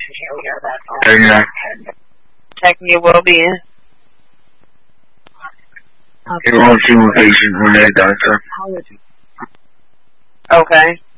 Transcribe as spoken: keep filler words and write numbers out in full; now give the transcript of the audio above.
Uh, yeah. Checking your well-being. It won't see my patients when they're done, sir. Okay.